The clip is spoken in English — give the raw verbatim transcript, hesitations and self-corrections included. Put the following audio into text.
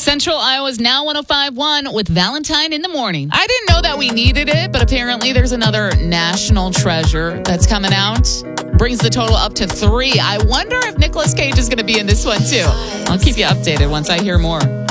Central Iowa's Now one oh five point one with Valentine in the morning. I didn't know that we needed it, but apparently there's another national treasure that's coming out. Brings the total up to three. I wonder if Nicolas Cage is going to be in this one too. I'll keep you updated once I hear more.